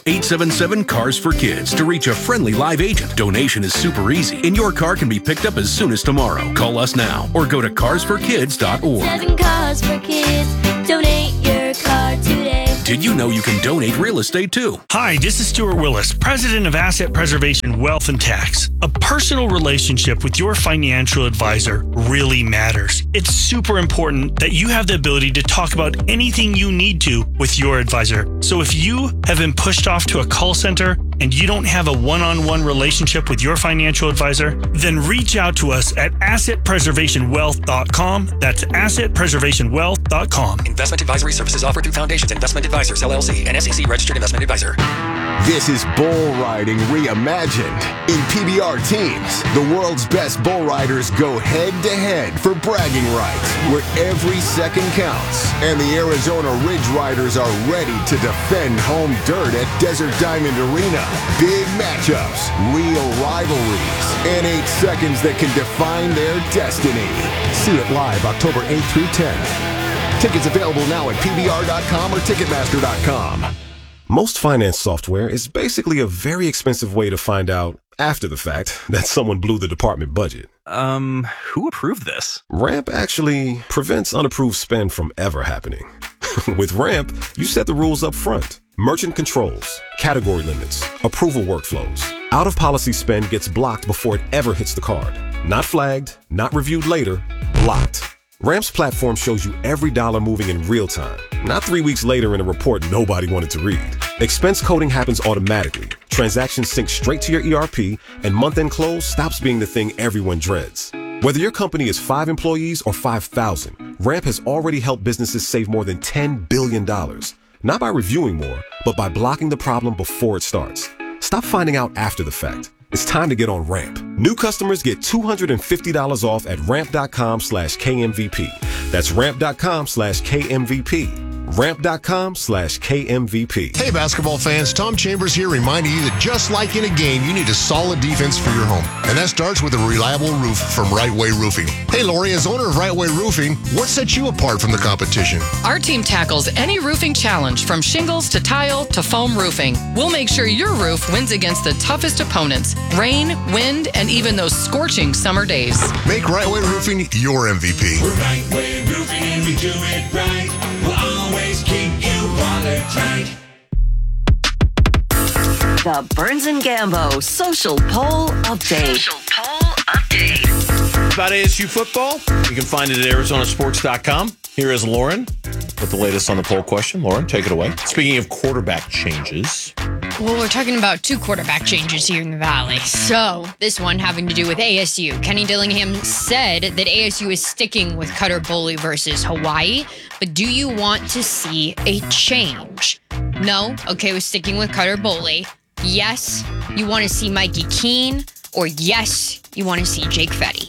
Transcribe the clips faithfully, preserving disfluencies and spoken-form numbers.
Call eight seven seven, C A R S for Kids to reach a friendly live agent. Donation is super easy, and your car can be picked up as soon as tomorrow. Call us now or go to cars for kids dot org. Seven Cars for Kids. Donate your car today. Did you know you can donate real estate too? Hi, this is Stuart Willis, president of Asset Preservation Wealth and Tax. A personal relationship with your financial advisor really matters. It's super important that you have the ability to talk about anything you need to with your advisor. So if you have been pushed off to a call center and you don't have a one-on-one relationship with your financial advisor, then reach out to us at asset preservation wealth dot com. That's asset preservation wealth dot com. Investment advisory services offered through Foundations Investment Advisors, L L C, an S E C registered investment advisor. This is bull riding reimagined. In P B R teams, the world's best bull riders go head-to-head for bragging rights, where every second counts. And the Arizona Ridge Riders are ready to defend home dirt at Desert Diamond Arena. Big matchups, real rivalries, and eight seconds that can define their destiny. See it live October eighth through tenth. Tickets available now at P B R dot com or Ticketmaster dot com. Most finance software is basically a very expensive way to find out, after the fact, that someone blew the department budget. Um, who approved this? Ramp actually prevents unapproved spend from ever happening. With Ramp, you set the rules up front. Merchant controls, category limits, approval workflows. Out-of-policy spend gets blocked before it ever hits the card. Not flagged, not reviewed later, blocked. Ramp's platform shows you every dollar moving in real time, not three weeks later in a report nobody wanted to read. Expense coding happens automatically. Transactions sync straight to your E R P, and month-end close stops being the thing everyone dreads. Whether your company is five employees or five thousand, Ramp has already helped businesses save more than ten billion dollars. Not by reviewing more, but by blocking the problem before it starts. Stop finding out after the fact. It's time to get on Ramp. New customers get two hundred fifty dollars off at ramp.com slash KMVP. That's ramp.com slash KMVP. ramp.com slash KMVP. Hey, basketball fans, Tom Chambers here reminding you that just like in a game, you need a solid defense for your home. And that starts with a reliable roof from Right Way Roofing. Hey, Lori, as owner of Right Way Roofing, what sets you apart from the competition? Our team tackles any roofing challenge, from shingles to tile to foam roofing. We'll make sure your roof wins against the toughest opponents: rain, wind, and even those scorching summer days. Make Right Way Roofing your M V P. We're Right Way Roofing and we do it right. We'll always keep you watertight. The Burns and Gambo Social Poll Update. Social Poll Update. About A S U football, you can find it at arizona sports dot com. Here is Lauren with the latest on the poll question. Lauren, take it away. Speaking of quarterback changes. Well, we're talking about two quarterback changes here in the Valley. So, this one having to do with A S U. Kenny Dillingham said that A S U is sticking with Cutter Boley versus Hawaii. But do you want to see a change? No? Okay, we're sticking with Cutter Boley. Yes, you want to see Mikey Keene. Or yes, you want to see Jake Fetty.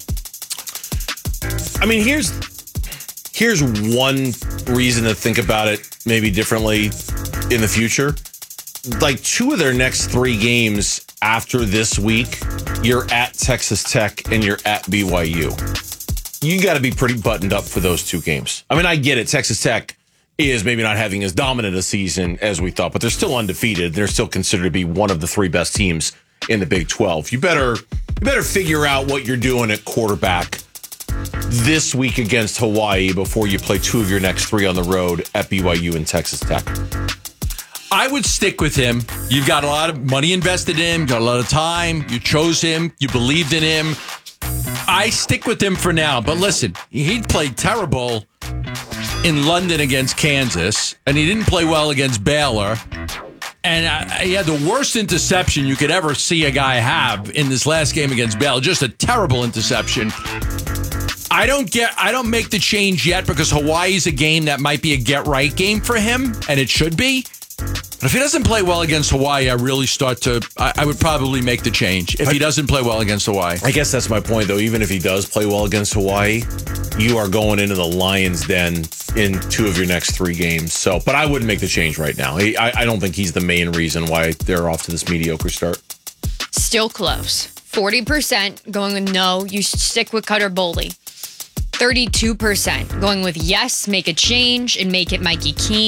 I mean, here's here's one reason to think about it maybe differently in the future. Like, two of their next three games after this week, you're at Texas Tech and you're at B Y U. You got to be pretty buttoned up for those two games. I mean, I get it. Texas Tech is maybe not having as dominant a season as we thought, but they're still undefeated. They're still considered to be one of the three best teams in the Big twelve. You better you better figure out what you're doing at quarterback this week against Hawaii before you play two of your next three on the road at B Y U and Texas Tech. I would stick with him. You've got a lot of money invested in him, got a lot of time. You chose him. You believed in him. I stick with him for now. But listen, he played terrible in London against Kansas, and he didn't play well against Baylor. And I, he had the worst interception you could ever see a guy have in this last game against Baylor. Just a terrible interception. I don't get. I don't make the change yet because Hawaii's a game that might be a get-right game for him, and it should be. But if he doesn't play well against Hawaii, I really start to, I, I would probably make the change if he doesn't play well against Hawaii. I guess that's my point, though. Even if he does play well against Hawaii, you are going into the Lions' den in two of your next three games. So, but I wouldn't make the change right now. I, I don't think he's the main reason why they're off to this mediocre start. Still close. forty percent going with no, you should stick with Cutter Boley. thirty-two percent going with yes, make a change and make it Mikey Keene.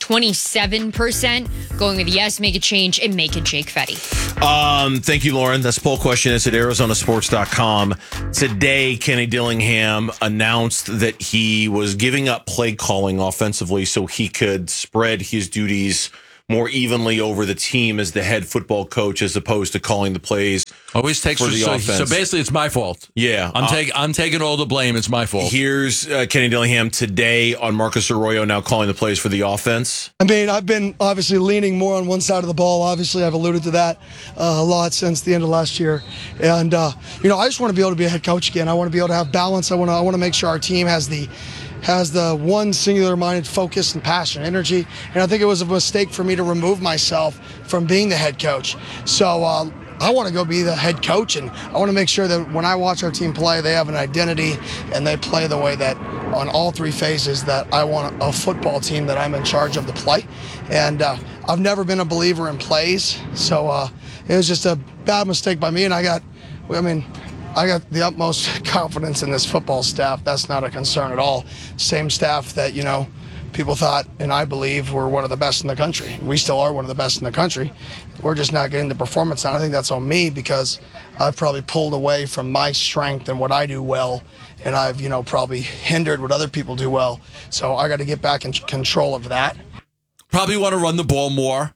twenty-seven percent going with yes, make a change, and make it Jake Fetty. Um, thank you, Lauren. That's poll question. It's at Arizona Sports dot com. Today, Kenny Dillingham announced that he was giving up play calling offensively so he could spread his duties more evenly over the team as the head football coach, as opposed to calling the plays. Always takes for the so, offense. So basically, it's my fault. Yeah, I'm uh, taking I'm taking all the blame. It's my fault. Here's uh, Kenny Dillingham today on Marcus Arroyo now calling the plays for the offense. I mean, I've been obviously leaning more on one side of the ball. Obviously, I've alluded to that uh, a lot since the end of last year. And uh, you know, I just want to be able to be a head coach again. I want to be able to have balance. I want to I want to make sure our team has the has the one singular-minded focus and passion, energy. And I think it was a mistake for me to remove myself from being the head coach. So uh, I want to go be the head coach, and I want to make sure that when I watch our team play, they have an identity and they play the way that on all three phases that I want a football team that I'm in charge of the play. And uh, I've never been a believer in plays, so uh, it was just a bad mistake by me, and I got, I mean, I got the utmost confidence in this football staff. That's not a concern at all. Same staff that, you know, people thought and I believe were one of the best in the country. We still are one of the best in the country. We're just not getting the performance. And I think that's on me because I've probably pulled away from my strength and what I do well. And I've, you know, probably hindered what other people do well. So I got to get back in control of that. Probably want to run the ball more.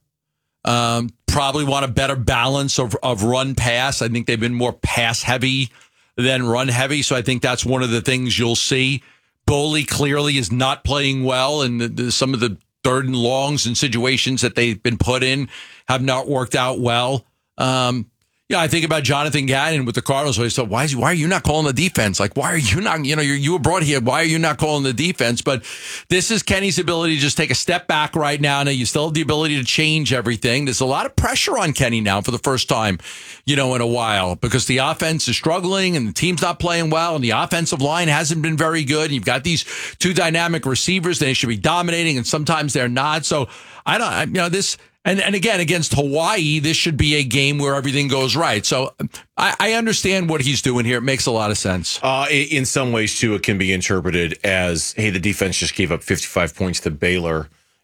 Um, probably want a better balance of, of run pass. I think they've been more pass heavy than run heavy. So I think that's one of the things you'll see. Boley clearly is not playing well, and the, the, some of the third and longs and situations that they've been put in have not worked out well. Um, yeah, I think about Jonathan Gannon with the Cardinals. I thought, why is why are you not calling the defense? Like, why are you not? You know, you're, you were brought here. Why are you not calling the defense? But this is Kenny's ability to just take a step back right now. Now you still have the ability to change everything. There's a lot of pressure on Kenny now for the first time, you know, in a while, because the offense is struggling and the team's not playing well, and the offensive line hasn't been very good. And you've got these two dynamic receivers; they should be dominating, and sometimes they're not. So I don't, I, you know, this. And and again, against Hawaii, this should be a game where everything goes right. So I, I understand what he's doing here. It makes a lot of sense. Uh, in some ways, too, it can be interpreted as, hey, the defense just gave up fifty-five points to Baylor.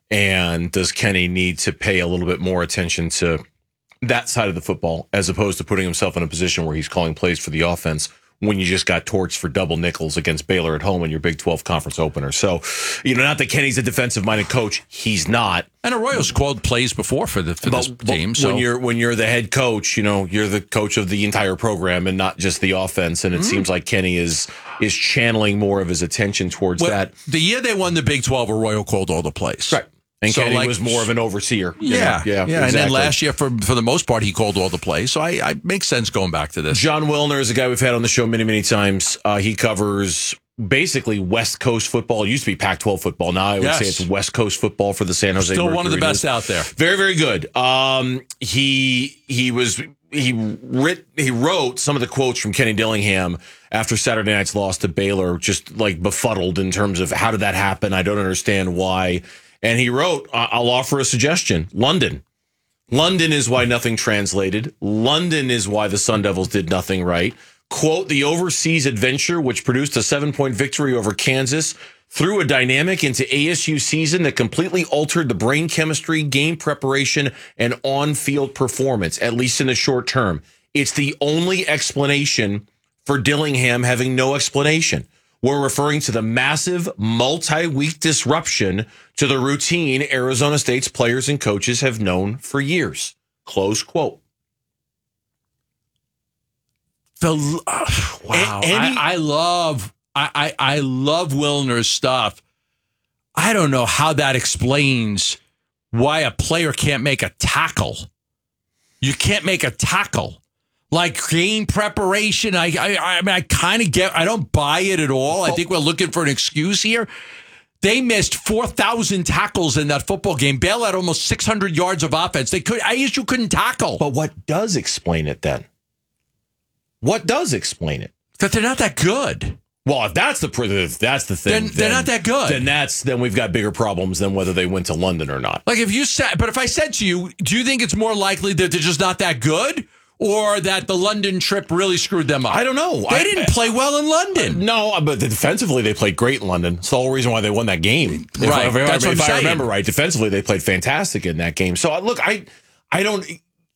And does Kenny need to pay a little bit more attention to that side of the football as opposed to putting himself in a position where he's calling plays for the offense when you just got torched for double nickels against Baylor at home in your Big twelve conference opener? So, you know, not that Kenny's a defensive-minded coach. He's not. And Arroyo's called plays before for, the, for but, this but team. So when you're when you're the head coach, you know, you're the coach of the entire program and not just the offense. And it mm-hmm. seems like Kenny is is channeling more of his attention towards well, that. The year they won the Big twelve, Arroyo called all the plays. Right. And so Kenny like, was more of an overseer. Yeah, know? yeah, yeah. Exactly. And then last year, for for the most part, he called all the plays. So I, I makes sense going back to this. John Wilner is a guy we've had on the show many, many times. Uh, he covers basically West Coast football. It used to be Pac twelve football. Now I would yes. say it's West Coast football for the San Jose Still Mercury. one of the best out there. Very, very good. Um, he he was he writ, he wrote some of the quotes from Kenny Dillingham after Saturday night's loss to Baylor, just like befuddled in terms of how did that happen? I don't understand why. And he wrote, I'll offer a suggestion. London. London is why nothing translated. London is why the Sun Devils did nothing right. Quote, the overseas adventure, which produced a seven-point victory over Kansas, threw a dynamic into A S U season that completely altered the brain chemistry, game preparation, and on-field performance, at least in the short term. It's the only explanation for Dillingham having no explanation. We're referring to the massive multi-week disruption to the routine Arizona State's players and coaches have known for years. Close quote. The uh, wow, Any, I, I love I, I I love Wilner's stuff. I don't know how that explains why a player can't make a tackle. You can't make a tackle. Like game preparation, I I, I mean, I kind of get, I don't buy it at all. I think we're looking for an excuse here. They missed four thousand tackles in that football game. Baylor had almost six hundred yards of offense. They could, I guess you couldn't tackle. But what does explain it then? What does explain it? That they're not that good. Well, if that's the if that's the thing, then, then, they're not that good. Then that's then we've got bigger problems than whether they went to London or not. Like if you said, but if I said to you, do you think it's more likely that they're just not that good? or that the London trip really screwed them up? I don't know. They I, didn't play well in London. Uh, no, but defensively they played great in London. It's the whole reason why they won that game. If, Right. If, That's if, what if I'm I saying. remember right, defensively they played fantastic in that game. So uh, look, I, I don't.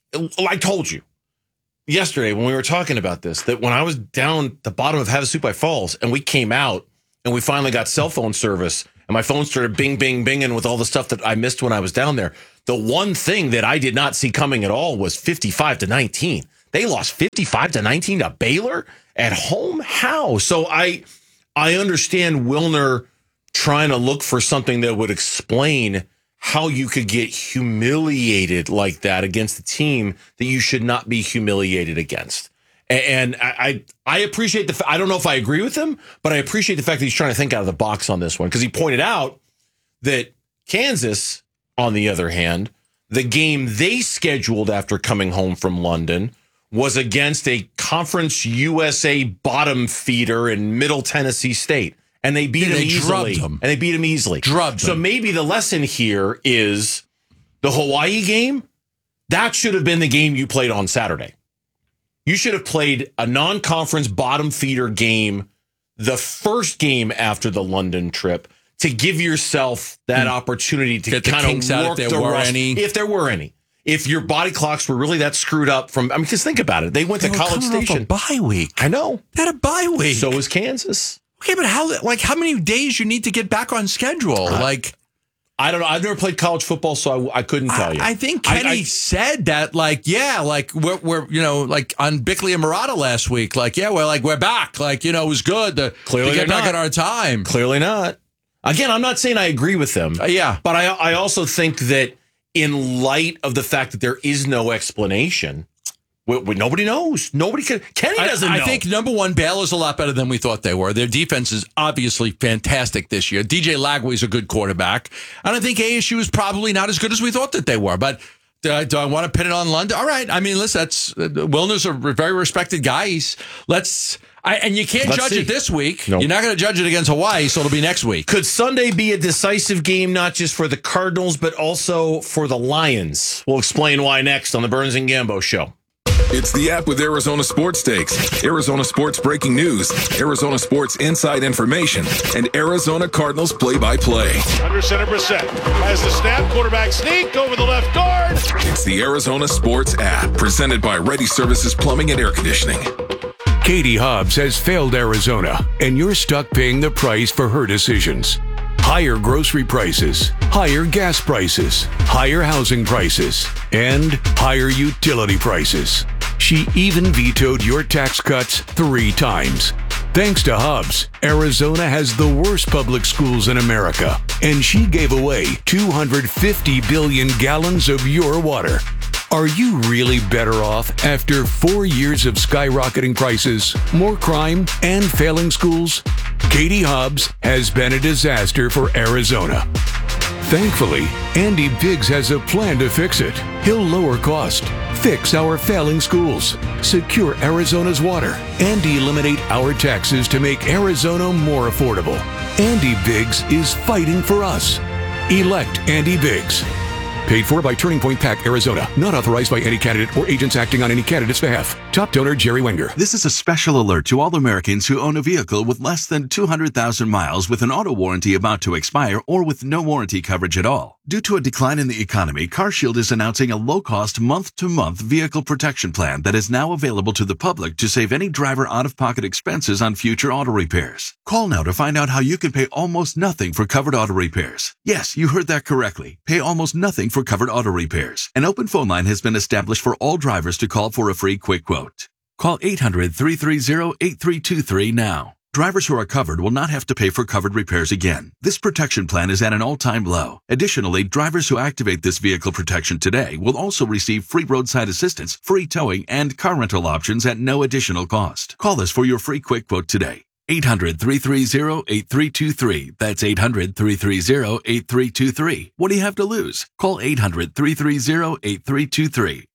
I told you yesterday when we were talking about this that when I was down the bottom of Havasupai Falls and we came out and we finally got cell phone service and my phone started bing, bing, binging with all the stuff that I missed when I was down there. The one thing that I did not see coming at all was fifty-five to nineteen. They lost fifty-five to nineteen to Baylor at home. How? So I, I understand Wilner trying to look for something that would explain how you could get humiliated like that against a team that you should not be humiliated against. And I, I, I appreciate the, I don't know if I agree with him, but I appreciate the fact that he's trying to think out of the box on this one. Because he pointed out that Kansas, on the other hand, the game they scheduled after coming home from London was against a Conference U S A bottom feeder in Middle Tennessee State. And they beat Yeah, him they easily. drubbed them. And they beat him easily. Drubbed so them. maybe the lesson here is the Hawaii game, that should have been the game you played on Saturday. You should have played a non-conference bottom feeder game the first game after the London trip to give yourself that Hmm. opportunity to Get the kind kinks of out if work there the were rust, any. if there were any. If your body clocks were really that screwed up from, I mean, because think about it. They went They to were College coming off Station. a bye week. I know. They had a bye week. So was Kansas. Okay, but how like how many days you need to get back on schedule? Uh, like I don't know. I've never played college football, so I, I couldn't tell you. I, I think Kenny I, I, said that, like, yeah, like we're, we're, you know, like on Bickley and Murata last week, like, yeah, we're like we're back, like, you know, it was good to, Clearly to get they're back not. on our time. Clearly not. Again, I'm not saying I agree with them. Uh, yeah, but I, I also think that in light of the fact that there is no explanation, we, we, nobody knows. Nobody can. Kenny doesn't I, know. I think number one, Baylor's a lot better than we thought they were. Their defense is obviously fantastic this year. D J Lagway's a good quarterback, and I think A S U is probably not as good as we thought that they were. But do I, do I want to pin it on London? All right. I mean, listen, that's uh, Wilner's a very respected guy. He's let's. I, and you can't Let's judge see. it this week. Nope. You're not going to judge it against Hawaii, so it'll be next week. Could Sunday be a decisive game, not just for the Cardinals, but also for the Lions? We'll explain why next on the Burns and Gambo Show. It's the app with Arizona Sports Stakes, Arizona Sports breaking news, Arizona Sports inside information, and Arizona Cardinals play-by-play. Under center, Brissett has the snap, quarterback sneak over the left guard. It's the Arizona Sports app, presented by Ready Services Plumbing and Air Conditioning. Katie Hobbs has failed Arizona, and you're stuck paying the price for her decisions. Higher grocery prices, higher gas prices, higher housing prices, and higher utility prices. She even vetoed your tax cuts three times. Thanks to Hobbs, Arizona has the worst public schools in America, and she gave away two hundred fifty billion gallons of your water. Are you really better off after four years of skyrocketing prices, more crime, and failing schools? Katie Hobbs has been a disaster for Arizona. Thankfully, Andy Biggs has a plan to fix it. He'll lower cost, fix our failing schools, secure Arizona's water, and eliminate our taxes to make Arizona more affordable. Andy Biggs is fighting for us. Elect Andy Biggs. Paid for by Turning Point PAC, Arizona. Not authorized by any candidate or agents acting on any candidate's behalf. Top donor, Jerry Wenger. This is a special alert to all Americans who own a vehicle with less than two hundred thousand miles with an auto warranty about to expire or with no warranty coverage at all. Due to a decline in the economy, CarShield is announcing a low-cost month-to-month vehicle protection plan that is now available to the public to save any driver out-of-pocket expenses on future auto repairs. Call now to find out how you can pay almost nothing for covered auto repairs. Yes, you heard that correctly. Pay almost nothing for covered auto repairs. An open phone line has been established for all drivers to call for a free quick quote. Call eight hundred, three three zero, eight three two three now. Drivers who are covered will not have to pay for covered repairs again. This protection plan is at an all-time low. Additionally, drivers who activate this vehicle protection today will also receive free roadside assistance, free towing, and car rental options at no additional cost. Call us for your free quick quote today. eight hundred, three three zero, eight three two three. That's eight hundred, three three zero, eight three two three. What do you have to lose? Call eight hundred, three three zero, eight three two three.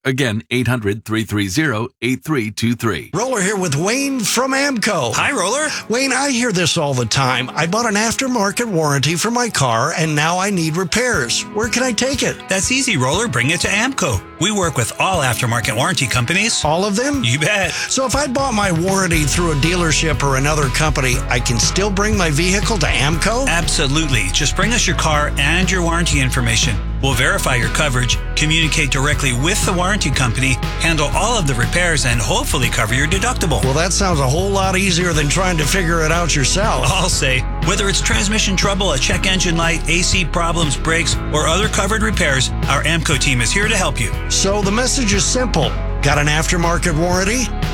Again, eight hundred, three three zero, eight three two three. Roller here with Wayne from Amco. Hi, Roller. Wayne, I hear this all the time. I bought an aftermarket warranty for my car, and now I need repairs. Where can I take it? That's easy, Roller. Bring it to Amco. We work with all aftermarket warranty companies. All of them? You bet. So if I bought my warranty through a dealership or another company, I can still bring my vehicle to Amco? Absolutely. Just bring us your car and your warranty information. We'll verify your coverage, communicate directly with the warranty company, handle all of the repairs, and hopefully cover your deductible. Well, that sounds a whole lot easier than trying to figure it out yourself. I'll say, whether it's transmission trouble, a check engine light, A C problems, brakes, or other covered repairs, our Amco team is here to help you. So the message is simple. Got an aftermarket warranty?